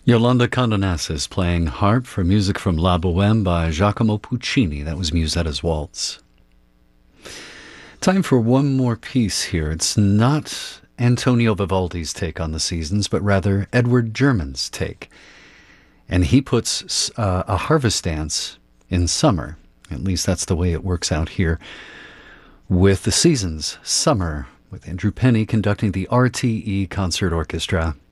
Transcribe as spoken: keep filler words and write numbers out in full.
Yolanda Condonassis playing harp for music from La Bohème by Giacomo Puccini. That was Musetta's Waltz. Time for one more piece here. It's not Antonio Vivaldi's take on the seasons, but rather Edward German's take. And he puts uh, a harvest dance in summer. At least that's the way it works out here with the seasons, Summer, with Andrew Penny conducting the R T E Concert Orchestra.